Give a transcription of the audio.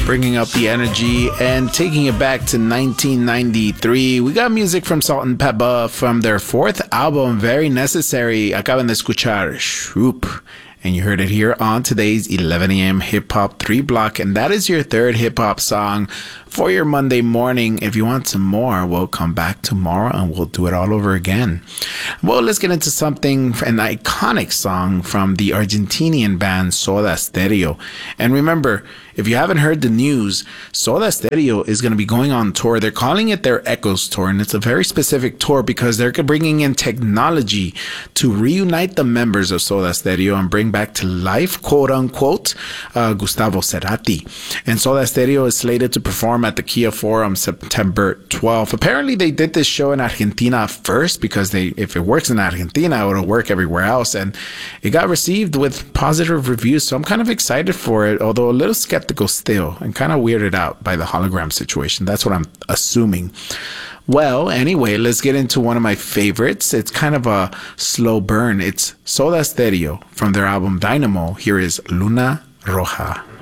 bringing up the energy and taking it back to 1993. We got music from Salt and Pepper from their fourth album, Very Necessary. Acaban de escuchar Shroop. And you heard it here on today's 11 a.m. Hip Hop 3 block. And that is your third hip hop song for your Monday morning. If you want some more, we'll come back tomorrow and we'll do it all over again. Well, let's get into something, an iconic song from the Argentinian band Soda Stereo. And remember, if you haven't heard the news, Soda Stereo is going to be going on tour. They're calling it their Echoes Tour, and it's a very specific tour because they're bringing in technology to reunite the members of Soda Stereo and bring back to life, quote unquote, Gustavo Cerati. And Soda Stereo is slated to perform at the Kia Forum September 12th. Apparently, they did this show in Argentina first because if it works in Argentina, it'll work everywhere else. And it got received with positive reviews, so I'm kind of excited for it, although a little skeptical still and kind of weirded out by the hologram situation. That's what I'm assuming. Well, anyway, let's get into one of my favorites. It's kind of a slow burn. It's Soda Stereo from their album Dynamo. Here is Luna Roja.